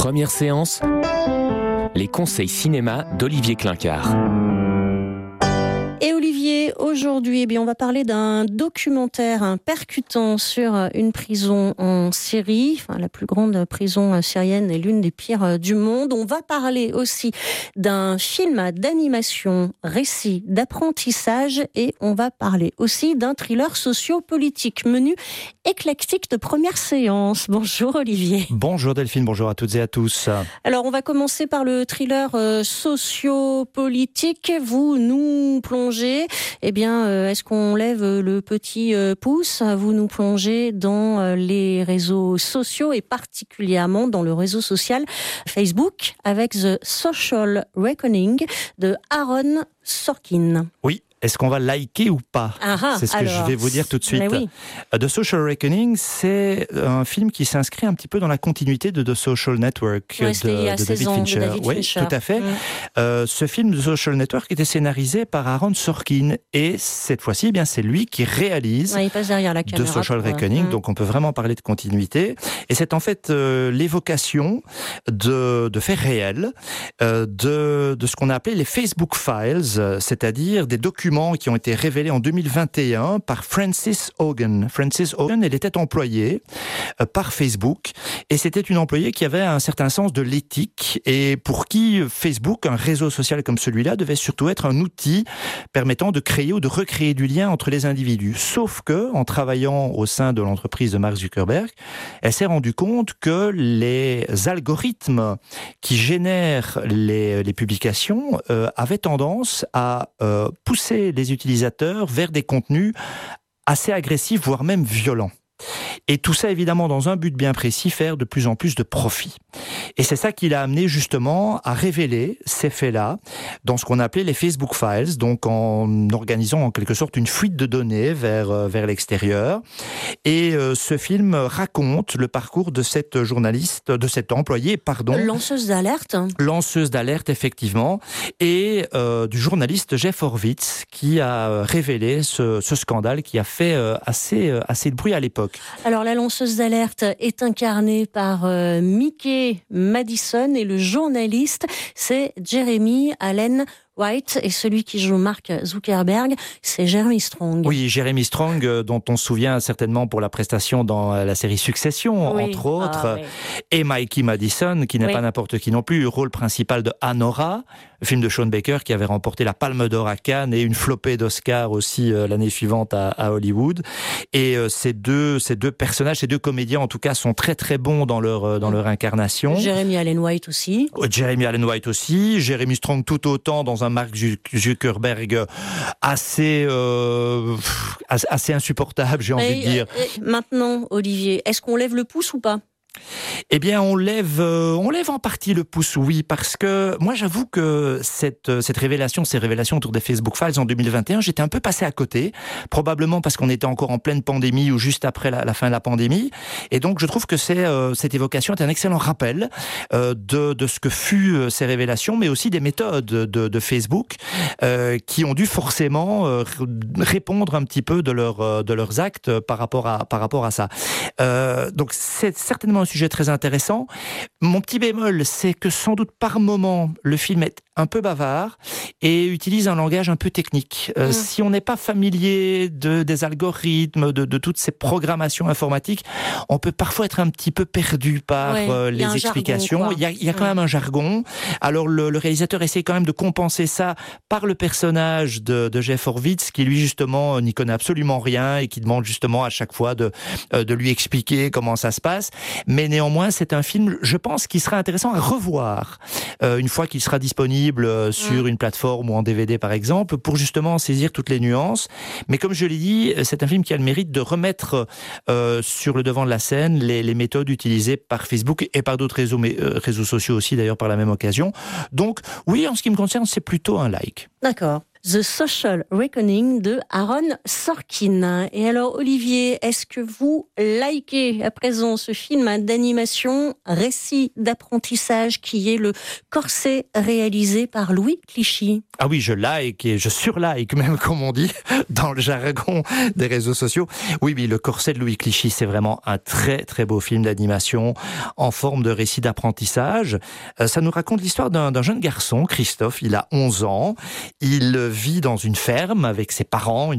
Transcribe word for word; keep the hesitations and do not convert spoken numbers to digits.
Première séance, les conseils cinéma d'Olivier Clincard. Et Olivier, aujourd'hui, eh bien, on va parler d'un documentaire un percutant sur une prison en Syrie, enfin, la plus grande prison syrienne et l'une des pires du monde. On va parler aussi d'un film d'animation, récit d'apprentissage, et on va parler aussi d'un thriller socio-politique. Menu éclectique de première séance. Bonjour Olivier. Bonjour Delphine, bonjour à toutes et à tous. Alors on va commencer par le thriller euh, socio-politique. Vous nous plongez Eh bien, euh, est-ce qu'on lève le petit euh, pouce ? Vous nous plongez dans euh, les réseaux sociaux et particulièrement dans le réseau social Facebook avec The Social Reckoning de Aaron Sorkin. Oui. Est-ce qu'on va liker ou pas ? Aha, C'est ce alors, que je vais vous dire tout de suite. Oui. The Social Reckoning, c'est un film qui s'inscrit un petit peu dans la continuité de The Social Network ouais, de, il y a de David ans, Fincher. De David oui, Fincher. tout à fait. Mmh. Euh, ce film The Social Network était scénarisé par Aaron Sorkin et cette fois-ci, eh bien, c'est lui qui réalise ouais, il passe derrière la caméra The Social pour... Reckoning. Mmh. Donc, on peut vraiment parler de continuité. Et c'est en fait euh, l'évocation de, de faits réels, euh, de, de ce qu'on a appelé les Facebook Files, c'est-à-dire des documents qui ont été révélés en deux mille vingt et un par Frances Haugen. Frances Haugen, elle était employée euh, par Facebook et c'était une employée qui avait un certain sens de l'éthique et pour qui Facebook, un réseau social comme celui-là, devait surtout être un outil permettant de créer ou de recréer du lien entre les individus. Sauf que, en travaillant au sein de l'entreprise de Mark Zuckerberg, elle s'est rendue compte que les algorithmes qui génèrent les, les publications euh, avaient tendance à euh, pousser les utilisateurs vers des contenus assez agressifs, voire même violents. Et tout ça, évidemment, dans un but bien précis, faire de plus en plus de profit. Et c'est ça qui l'a amené, justement, à révéler ces faits-là dans ce qu'on appelait les Facebook Files, donc en organisant, en quelque sorte, une fuite de données vers, euh, vers l'extérieur. Et euh, ce film raconte le parcours de cette journaliste, de cette employée, pardon. Lanceuse d'alerte. Lanceuse d'alerte, effectivement. Et euh, du journaliste Jeff Horwitz, qui a révélé ce, ce scandale qui a fait euh, assez, euh, assez de bruit à l'époque. Alors, la lanceuse d'alerte est incarnée par euh, Mickey Madison et le journaliste, c'est Jeremy Allen White, et celui qui joue Mark Zuckerberg, c'est Jeremy Strong. Oui, Jeremy Strong, euh, dont on se souvient certainement pour la prestation dans la série Succession, oui. entre autres, ah, oui. et Mikey Madison, qui n'est oui. pas n'importe qui non plus, rôle principal de Anora, le film de Sean Baker qui avait remporté la Palme d'Or à Cannes et une flopée d'Oscars aussi euh, l'année suivante à, à Hollywood. Et euh, ces deux, ces deux personnages, ces deux comédiens en tout cas, sont très très bons dans leur euh, dans leur incarnation. Jeremy Allen White aussi. Jeremy Allen White aussi, Jeremy Strong tout autant dans un Mark Zuckerberg assez euh, assez insupportable, j'ai envie et, de dire. Et maintenant, Olivier, est-ce qu'on lève le pouce ou pas ? Eh bien, on lève, euh, on lève en partie le pouce, oui, parce que moi, j'avoue que cette, cette révélation, ces révélations autour des Facebook Files en deux mille vingt et un, j'étais un peu passé à côté, probablement parce qu'on était encore en pleine pandémie ou juste après la, la fin de la pandémie, et donc je trouve que c'est, euh, cette évocation est un excellent rappel euh, de, de ce que fut euh, ces révélations, mais aussi des méthodes de, de Facebook euh, qui ont dû forcément euh, répondre un petit peu de, leur, euh, de leurs actes par rapport à, par rapport à ça. Euh, donc c'est certainement un sujet très intéressant. Mon petit bémol, c'est que sans doute par moment, le film est un peu bavard et utilise un langage un peu technique. Euh, mmh. Si on n'est pas familier de, des algorithmes, de, de toutes ces programmations informatiques, on peut parfois être un petit peu perdu par ouais, euh, les explications. Jargon, il y a, il y a quand mmh. même un jargon. Alors le, le réalisateur essaie quand même de compenser ça par le personnage de, de Jeff Horwitz, qui lui justement n'y connaît absolument rien et qui demande justement à chaque fois de, de lui expliquer comment ça se passe. Mais néanmoins, c'est un film, je pense, qui sera intéressant à revoir euh, une fois qu'il sera disponible sur mmh. une plateforme ou en D V D par exemple, pour justement saisir toutes les nuances. Mais comme je l'ai dit, c'est un film qui a le mérite de remettre euh, sur le devant de la scène les, les méthodes utilisées par Facebook et par d'autres réseaux, mais, euh, réseaux sociaux aussi d'ailleurs par la même occasion. Donc oui, en ce qui me concerne, c'est plutôt un like. D'accord. The Social Reckoning de Aaron Sorkin. Et alors Olivier, est-ce que vous likez à présent ce film d'animation, récit d'apprentissage qui est Le Corset, réalisé par Louis Clichy? Ah oui, je like et je surlike même, comme on dit dans le jargon des réseaux sociaux. Oui, oui, Le Corset de Louis Clichy, c'est vraiment un très très beau film d'animation en forme de récit d'apprentissage. Euh, ça nous raconte l'histoire d'un, d'un jeune garçon, Christophe. Il a onze ans. Il vit dans une ferme avec ses parents, une